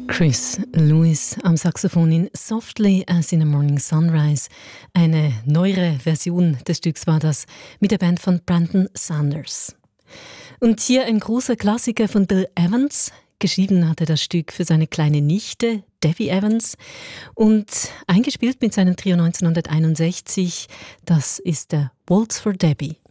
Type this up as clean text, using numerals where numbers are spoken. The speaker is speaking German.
Chris Lewis am Saxophon in Softly as in a Morning Sunrise. Eine neuere Version des Stücks war das mit der Band von Brandon Sanders. Und hier ein großer Klassiker von Bill Evans. Geschrieben hat er das Stück für seine kleine Nichte, Debbie Evans, und eingespielt mit seinem Trio 1961. Das ist der Waltz for Debbie.